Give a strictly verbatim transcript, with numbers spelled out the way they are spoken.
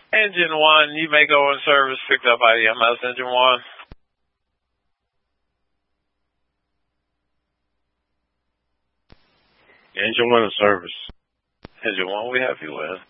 Engine one, you may go in service, picked up by E M S, engine one. Engine one in service. Engine one, we have you in.